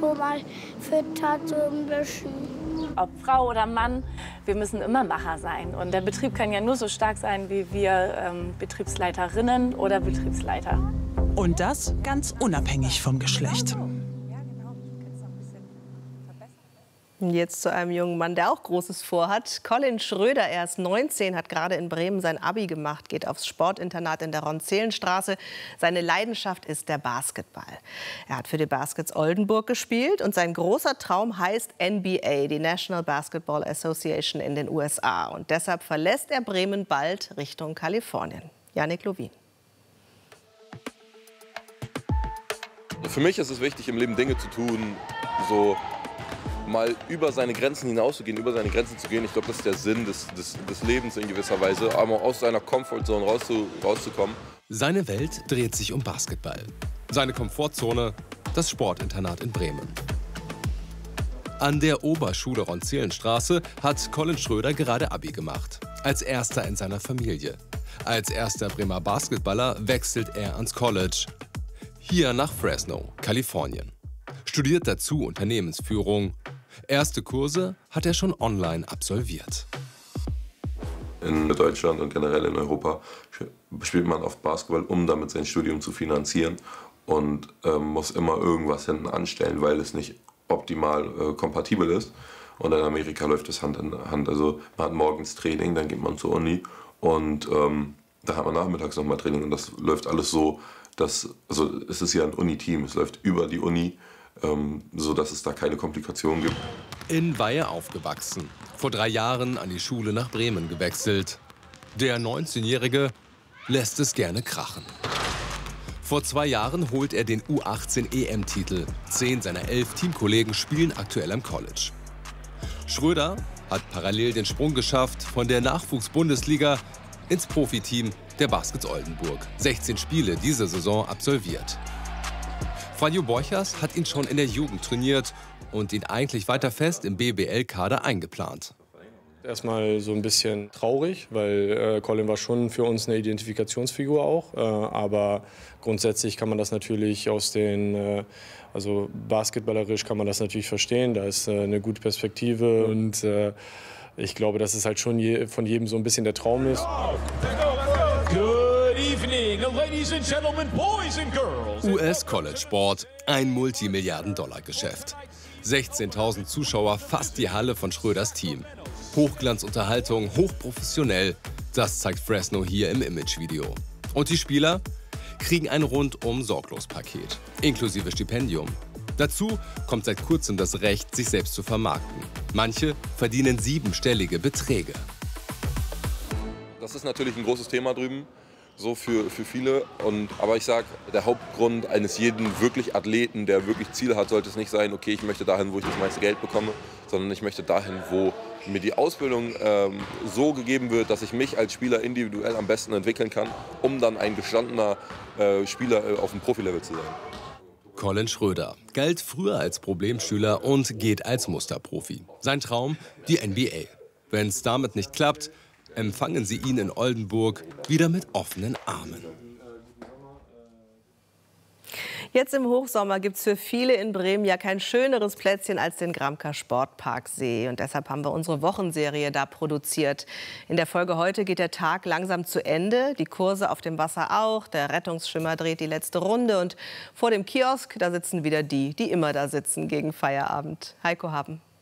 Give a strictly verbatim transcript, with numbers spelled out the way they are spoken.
schon mal füttert, so ein bisschen. Ob Frau oder Mann, wir müssen immer Macher sein. Und der Betrieb kann ja nur so stark sein, wie wir ähm, Betriebsleiterinnen oder Betriebsleiter. Und das ganz unabhängig vom Geschlecht. Jetzt zu einem jungen Mann, der auch Großes vorhat. Colin Schröder, er ist neunzehn, hat gerade in Bremen sein Abi gemacht, geht aufs Sportinternat in der Ronzelenstraße. Seine Leidenschaft ist der Basketball. Er hat für die Baskets Oldenburg gespielt und sein großer Traum heißt N B A, die National Basketball Association in den U S A. Und deshalb verlässt er Bremen bald Richtung Kalifornien. Yannick Lovin. Für mich ist es wichtig, im Leben Dinge zu tun, so mal über seine Grenzen hinauszugehen, über seine Grenzen zu gehen. Ich glaube, das ist der Sinn des, des, des Lebens in gewisser Weise, aber aus seiner Comfortzone rauszu, rauszukommen. Seine Welt dreht sich um Basketball. Seine Komfortzone, das Sportinternat in Bremen. An der Oberschule Ronzelenstraße hat Colin Schröder gerade Abi gemacht. Als erster in seiner Familie. Als erster Bremer Basketballer wechselt er ans College. Hier nach Fresno, Kalifornien. Studiert dazu Unternehmensführung. Erste Kurse hat er schon online absolviert. In Deutschland und generell in Europa spielt man oft Basketball, um damit sein Studium zu finanzieren. Und äh, muss immer irgendwas hinten anstellen, weil es nicht optimal äh, kompatibel ist. Und in Amerika läuft es Hand in Hand. Also man hat morgens Training, dann geht man zur Uni und ähm, da hat man nachmittags nochmal Training. Und das läuft alles so, dass, also es ist ja ein Uni-Team, es läuft über die Uni, ähm, sodass es da keine Komplikationen gibt. In Weihe aufgewachsen, vor drei Jahren an die Schule nach Bremen gewechselt. Der neunzehnjährige lässt es gerne krachen. Vor zwei Jahren holt er den U achtzehn E M-Titel. Zehn seiner elf Teamkollegen spielen aktuell am College. Schröder hat parallel den Sprung geschafft von der Nachwuchs-Bundesliga ins Profiteam der Baskets Oldenburg. sechzehn Spiele diese Saison absolviert. Franjo Borchers hat ihn schon in der Jugend trainiert und ihn eigentlich weiter fest im B B L-Kader eingeplant. Erstmal so ein bisschen traurig, weil äh, Colin war schon für uns eine Identifikationsfigur auch. Äh, aber grundsätzlich kann man das natürlich aus den, äh, also basketballerisch kann man das natürlich verstehen. Da ist äh, eine gute Perspektive und äh, ich glaube, dass es halt schon je, von jedem so ein bisschen der Traum ist. U S-College-Sport, ein Multimilliarden-Dollar-Geschäft. sechzehntausend Zuschauer, fast die Halle von Schröders Team. Hochglanzunterhaltung, hochprofessionell, das zeigt Fresno hier im Imagevideo. Und die Spieler kriegen ein rundum-Sorglos-Paket, inklusive Stipendium. Dazu kommt seit kurzem das Recht, sich selbst zu vermarkten. Manche verdienen siebenstellige Beträge. Das ist natürlich ein großes Thema drüben, so für, für viele. Und, aber ich sage, der Hauptgrund eines jeden wirklich Athleten, der wirklich Ziele hat, sollte es nicht sein, okay, ich möchte dahin, wo ich das meiste Geld bekomme, sondern ich möchte dahin, wo mir die Ausbildung ähm, so gegeben wird, dass ich mich als Spieler individuell am besten entwickeln kann, um dann ein gestandener äh, Spieler äh, auf dem Profilevel zu sein. Colin Schröder galt früher als Problemschüler und geht als Musterprofi. Sein Traum, die N B A. Wenn es damit nicht klappt, empfangen sie ihn in Oldenburg wieder mit offenen Armen. Jetzt im Hochsommer gibt es für viele in Bremen ja kein schöneres Plätzchen als den Gramker Sportparksee. Und deshalb haben wir unsere Wochenserie da produziert. In der Folge heute geht der Tag langsam zu Ende. Die Kurse auf dem Wasser auch. Der Rettungsschwimmer dreht die letzte Runde. Und vor dem Kiosk, da sitzen wieder die, die immer da sitzen gegen Feierabend. Heiko Haben.